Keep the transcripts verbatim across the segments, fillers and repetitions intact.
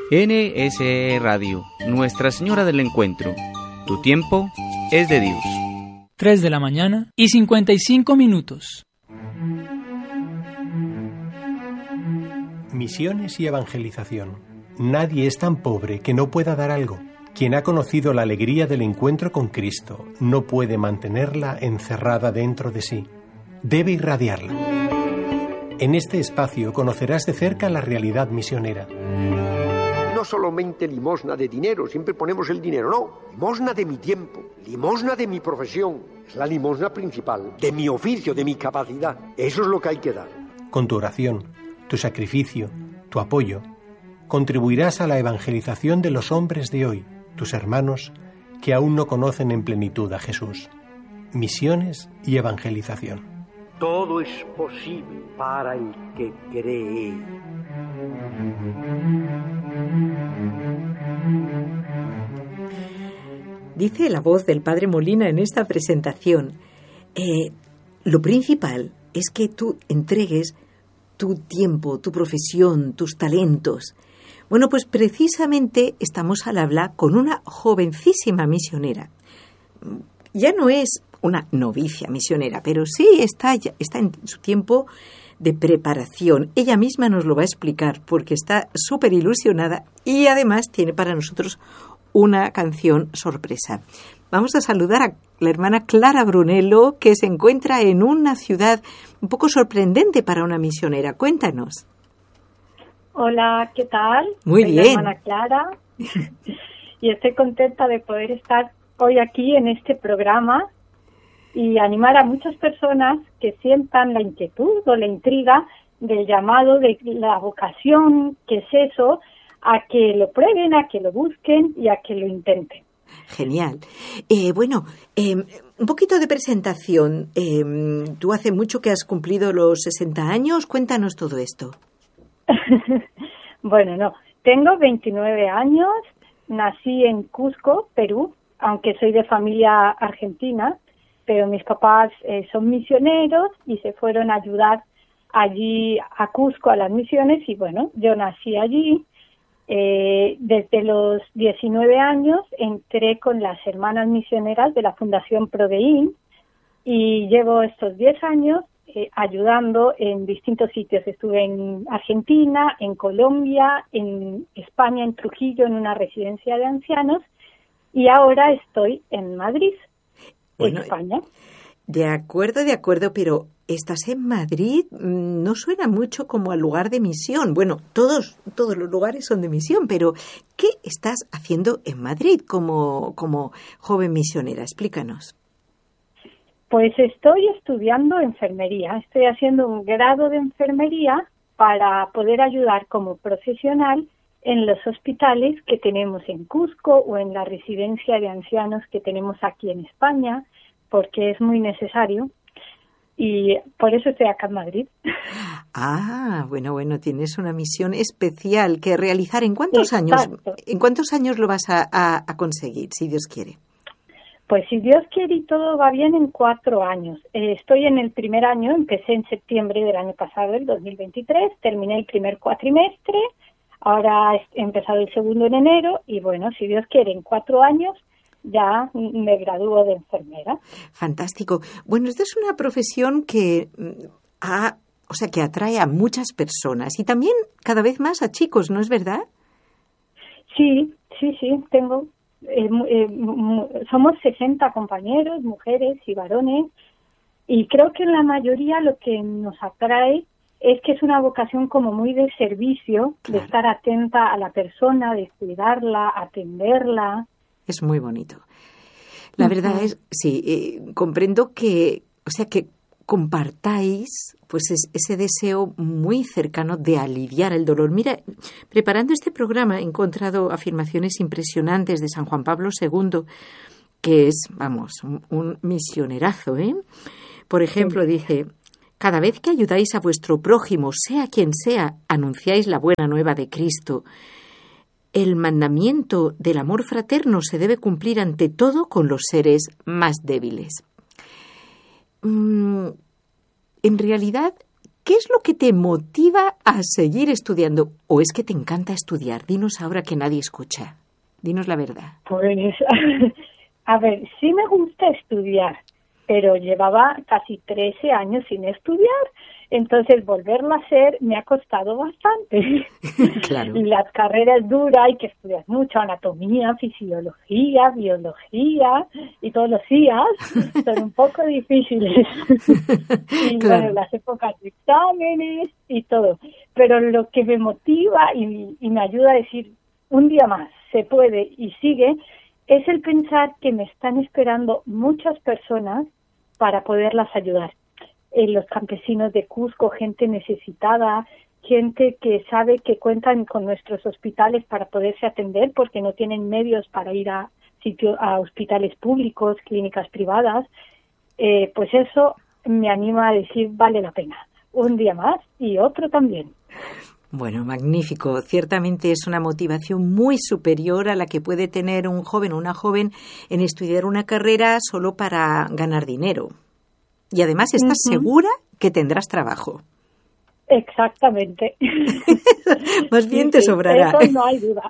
N S E Radio, Nuestra Señora del Encuentro. Tu tiempo es de Dios. tres de la mañana y cincuenta y cinco minutos. Misiones y evangelización. Nadie es tan pobre que no pueda dar algo. Quien ha conocido la alegría del encuentro con Cristo no puede mantenerla encerrada dentro de sí. Debe irradiarla. En este espacio conocerás de cerca la realidad misionera. No solamente limosna de dinero, siempre ponemos el dinero, no. Limosna de mi tiempo, limosna de mi profesión. Es la limosna principal, de mi oficio, de mi capacidad. Eso es lo que hay que dar. Con tu oración, tu sacrificio, tu apoyo, contribuirás a la evangelización de los hombres de hoy, tus hermanos, que aún no conocen en plenitud a Jesús. Misiones y evangelización. Todo es posible para el que cree. Dice la voz del Padre Molina en esta presentación, eh, lo principal es que tú entregues tu tiempo, tu profesión, tus talentos. Bueno, pues precisamente estamos al hablar con una jovencísima misionera. Ya no es una novicia misionera, pero sí está, está en su tiempo de preparación. Ella misma nos lo va a explicar porque está súper ilusionada y además tiene para nosotros una canción sorpresa. Vamos a saludar a la hermana Clara Brunello, que se encuentra en una ciudad un poco sorprendente para una misionera. Cuéntanos. Hola, ¿qué tal? Muy Soy bien. La hermana Clara y estoy contenta de poder estar hoy aquí en este programa y animar a muchas personas que sientan la inquietud o la intriga del llamado, de la vocación, que es eso, a que lo prueben, a que lo busquen y a que lo intenten. Genial. Eh, bueno, eh, un poquito de presentación. Eh, tú hace mucho que has cumplido los sesenta años. Cuéntanos todo esto. Bueno, no. Tengo veintinueve años. Nací en Cusco, Perú, aunque soy de familia argentina, pero mis papás eh, son misioneros y se fueron a ayudar allí a Cusco a las misiones y bueno, yo nací allí. Eh, desde los diecinueve años entré con las hermanas misioneras de la Fundación Prodeín y llevo estos diez años eh, ayudando en distintos sitios. Estuve en Argentina, en Colombia, en España, en Trujillo, en una residencia de ancianos y ahora estoy en Madrid, bueno, en España. De acuerdo, de acuerdo, pero estás en Madrid, no suena mucho como al lugar de misión. Bueno, todos, todos los lugares son de misión, pero ¿qué estás haciendo en Madrid como, como joven misionera? Explícanos. Pues estoy estudiando enfermería. Estoy haciendo un grado de enfermería para poder ayudar como profesional en los hospitales que tenemos en Cusco o en la residencia de ancianos que tenemos aquí en España, porque es muy necesario. Y por eso estoy acá en Madrid. Ah, bueno, bueno, tienes una misión especial que realizar. ¿En cuántos Exacto. años? ¿En cuántos años lo vas a, a, a conseguir, si Dios quiere? Pues si Dios quiere y todo va bien, en cuatro años. Eh, estoy en el primer año, empecé en septiembre del año pasado, el dos mil veintitrés, terminé el primer cuatrimestre, ahora he empezado el segundo en enero y bueno, si Dios quiere, en cuatro años ya me gradúo de enfermera. Fantástico. Bueno, esta es una profesión que ha, o sea, que atrae a muchas personas y también cada vez más a chicos, ¿no es verdad? Sí, sí, sí. Tengo, eh, eh, somos sesenta compañeros, mujeres y varones, y creo que en la mayoría lo que nos atrae es que es una vocación como muy de servicio, claro, de estar atenta a la persona, de cuidarla, atenderla. Es muy bonito. La uh-huh. verdad es, sí, eh, comprendo que, o sea, que compartáis pues es, ese deseo muy cercano de aliviar el dolor. Mira, preparando este programa he encontrado afirmaciones impresionantes de San Juan Pablo segundo, que es, vamos, un, un misionerazo, ¿eh? Por ejemplo, dice: cada vez que ayudáis a vuestro prójimo, sea quien sea, anunciáis la buena nueva de Cristo. El mandamiento del amor fraterno se debe cumplir ante todo con los seres más débiles. Mm, en realidad, ¿qué es lo que te motiva a seguir estudiando? ¿O es que te encanta estudiar? Dinos ahora que nadie escucha. Dinos la verdad. Pues, a ver, sí me gusta estudiar, pero llevaba casi trece años sin estudiar, entonces volverlo a hacer me ha costado bastante. Claro. Y las carreras duras, hay que estudiar mucho, anatomía, fisiología, biología, y todos los días son un poco difíciles. Y claro. Bueno, las épocas de exámenes y todo. Pero lo que me motiva y, y me ayuda a decir, un día más, se puede y sigue, es el pensar que me están esperando muchas personas para poderlas ayudar. Eh, los campesinos de Cusco, gente necesitada, gente que sabe que cuentan con nuestros hospitales para poderse atender porque no tienen medios para ir a sitio, a hospitales públicos, clínicas privadas, eh, pues eso me anima a decir, vale la pena. Un día más y otro también. Bueno, magnífico. Ciertamente es una motivación muy superior a la que puede tener un joven o una joven en estudiar una carrera solo para ganar dinero. Y además estás uh-huh. segura que tendrás trabajo. Exactamente. Más bien sí, te sobrará. Eso no hay duda.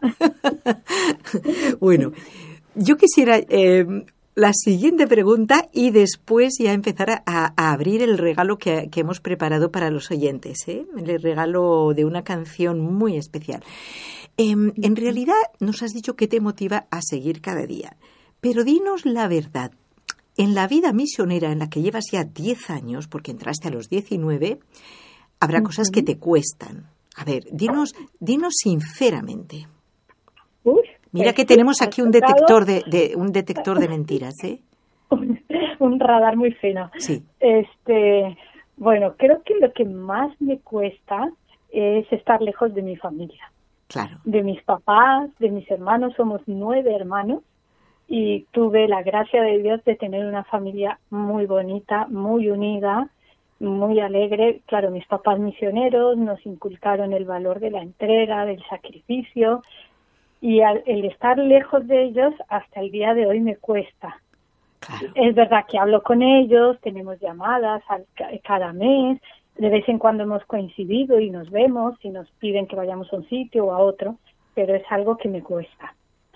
Bueno, yo quisiera eh, la siguiente pregunta y después ya empezar a, a abrir el regalo que, que hemos preparado para los oyentes, ¿eh? El regalo de una canción muy especial. Eh, en realidad nos has dicho que te motiva a seguir cada día, pero dinos la verdad. En la vida misionera en la que llevas ya diez años, porque entraste a los diecinueve, habrá uh-huh. cosas que te cuestan. A ver, dinos, dinos sinceramente. Uy, Mira que tenemos aquí un detector de, de un detector de mentiras, ¿eh? Un, un radar muy fino. Sí. Este, bueno, creo que lo que más me cuesta es estar lejos de mi familia. Claro. De mis papás, de mis hermanos, somos nueve hermanos. Y tuve la gracia de Dios de tener una familia muy bonita, muy unida, muy alegre. Claro, mis papás misioneros nos inculcaron el valor de la entrega, del sacrificio. Y al, el estar lejos de ellos hasta el día de hoy me cuesta. Claro. Es verdad que hablo con ellos, tenemos llamadas al, cada mes. De vez en cuando hemos coincidido y nos vemos y nos piden que vayamos a un sitio o a otro. Pero es algo que me cuesta.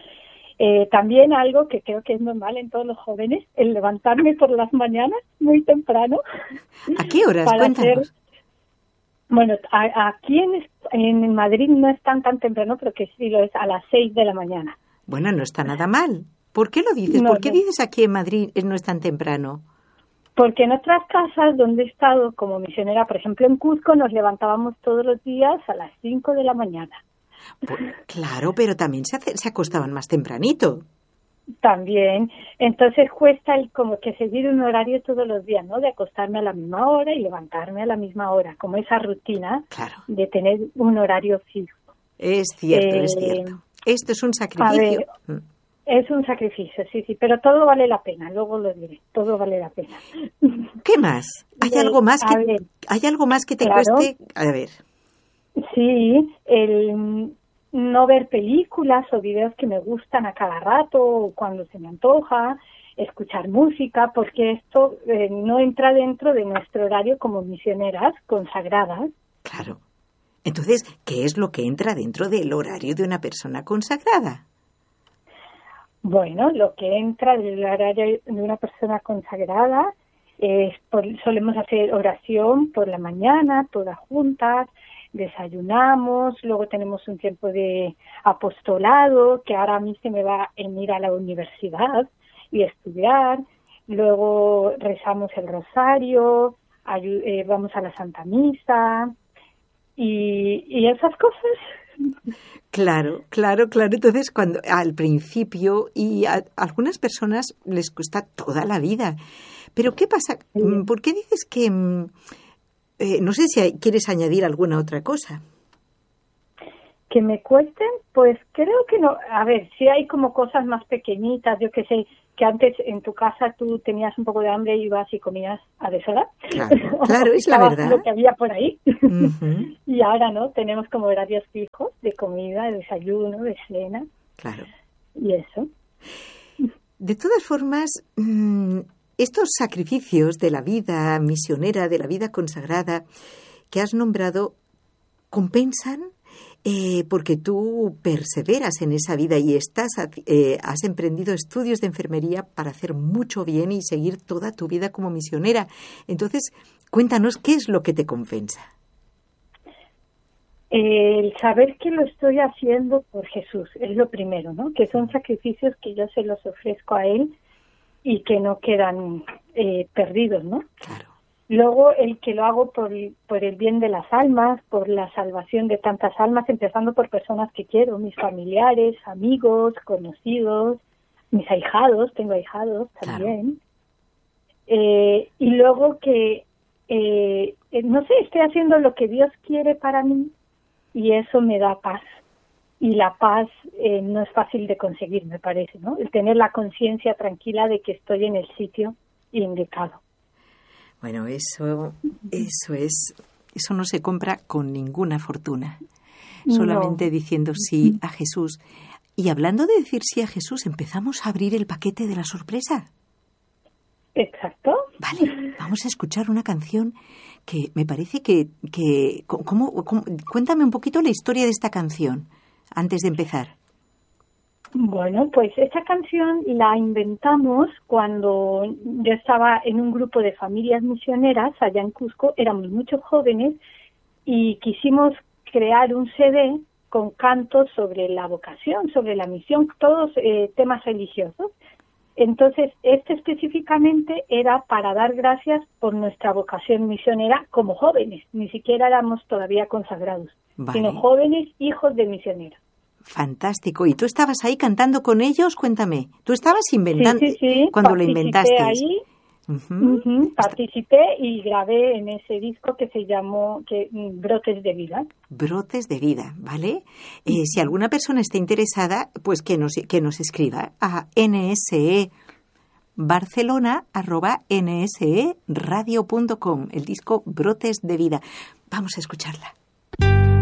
Eh, también algo que creo que es normal en todos los jóvenes, el levantarme por las mañanas muy temprano. ¿A qué horas? Cuéntanos. Hacer, bueno, a, aquí en, en Madrid no es tan tan temprano, pero que sí lo es a las seis de la mañana. Bueno, no está nada mal. ¿Por qué lo dices? No, ¿Por qué no. dices aquí en Madrid no es tan temprano? Porque en otras casas donde he estado como misionera, por ejemplo en Cusco, nos levantábamos todos los días a las cinco de la mañana. Pues, claro, pero también se, hace, se acostaban más tempranito. También. Entonces cuesta el como que seguir un horario todos los días, ¿no? De acostarme a la misma hora y levantarme a la misma hora, como esa rutina claro. de tener un horario fijo. Es cierto, eh, es cierto. Esto es un sacrificio. A ver, es un sacrificio, sí, sí, pero todo vale la pena, luego lo diré, todo vale la pena. ¿Qué más? ¿Hay de, algo más que ver, hay algo más que te claro. cueste? A ver. Sí, el no ver películas o videos que me gustan a cada rato o cuando se me antoja, escuchar música, porque esto eh, no entra dentro de nuestro horario como misioneras consagradas. Claro. Entonces, ¿qué es lo que entra dentro del horario de una persona consagrada? Bueno, lo que entra del horario de una persona consagrada es, por, solemos hacer oración por la mañana, todas juntas, desayunamos, luego tenemos un tiempo de apostolado, que ahora a mí se me va en ir a la universidad y estudiar, luego rezamos el rosario, ayu- eh, vamos a la Santa Misa y, y esas cosas. Claro, claro, claro. Entonces, cuando al principio, y a, a algunas personas les cuesta toda la vida. Pero, ¿qué pasa? Sí. ¿Por qué dices que... Eh, no sé si hay, quieres añadir alguna otra cosa? Que me cuesten, pues creo que no. A ver, sí hay como cosas más pequeñitas, yo que sé, que antes en tu casa tú tenías un poco de hambre y ibas y comías a deshora. Claro, claro, es la verdad. Lo que había por ahí. Uh-huh. Y ahora, ¿no? Tenemos como horarios fijos de comida, de desayuno, de cena. Claro. Y eso. De todas formas, mmm, estos sacrificios de la vida misionera, de la vida consagrada, que has nombrado compensan eh, porque tú perseveras en esa vida y estás eh, has emprendido estudios de enfermería para hacer mucho bien y seguir toda tu vida como misionera. Entonces, cuéntanos, ¿qué es lo que te compensa? El saber que lo estoy haciendo por Jesús es lo primero, ¿no? Que son sacrificios que yo se los ofrezco a Él y que no quedan eh, perdidos, ¿no? Claro. Luego, el que lo hago por, por el bien de las almas, por la salvación de tantas almas, empezando por personas que quiero, mis familiares, amigos, conocidos, mis ahijados, tengo ahijados también. Claro. Eh, y luego que, eh, no sé, estoy haciendo lo que Dios quiere para mí y eso me da paz. Y la paz eh, no es fácil de conseguir, me parece, ¿no? El tener la conciencia tranquila de que estoy en el sitio indicado. Bueno, eso, eso es, eso no se compra con ninguna fortuna. No. Solamente diciendo sí a Jesús. Y hablando de decir sí a Jesús, empezamos a abrir el paquete de la sorpresa. Exacto. Vale, vamos a escuchar una canción que me parece que, que ¿cómo, cómo, cuéntame un poquito la historia de esta canción antes de empezar. Bueno, pues esta canción la inventamos cuando yo estaba en un grupo de familias misioneras allá en Cusco, éramos muchos jóvenes y quisimos crear un C D con cantos sobre la vocación, sobre la misión, todos eh, temas religiosos. Entonces, este específicamente era para dar gracias por nuestra vocación misionera como jóvenes, ni siquiera éramos todavía consagrados, vale. Sino jóvenes hijos de misioneros. Fantástico. ¿Y tú estabas ahí cantando con ellos? Cuéntame. ¿Tú estabas inventando sí, sí, sí. cuando Participé lo inventaste? Ahí, uh-huh. Uh-huh. Participé y grabé en ese disco que se llamó que, Brotes de Vida. Brotes de Vida, ¿vale? Eh, uh-huh. Si alguna persona está interesada, pues que nos, que nos escriba a nsebarcelona arroba nseradio punto com, el disco Brotes de Vida. Vamos a escucharla.